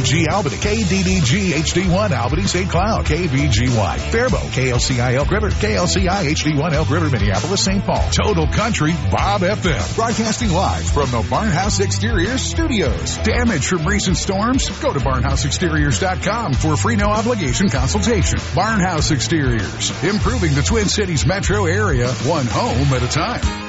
KDDG Albany, KDDG HD1 Albany St. Cloud, KVGY Faribault, KLCI Elk River, KLCI HD1 Elk River Minneapolis St. Paul. Total Country Bob FM. Broadcasting live from the Barnhouse Exteriors Studios. Damage from recent storms? Go to barnhouseexteriors.com for a free no obligation consultation. Barnhouse Exteriors. Improving the Twin Cities metro area, one home at a time.